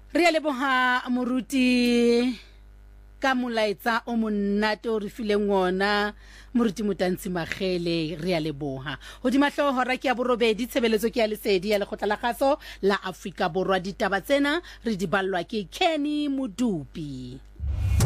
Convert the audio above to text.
Re a leboha moruti ka molaetsa o monate o re fileng wona moruti Motantsi Magele. Re a leboha hodima hloho ke ya borobedi tshebeletso ke ya lesedi ya lekgotla la kgaso la Afrika Borwa. Ditaba tsena re di ballwa ke Kenny Modupi.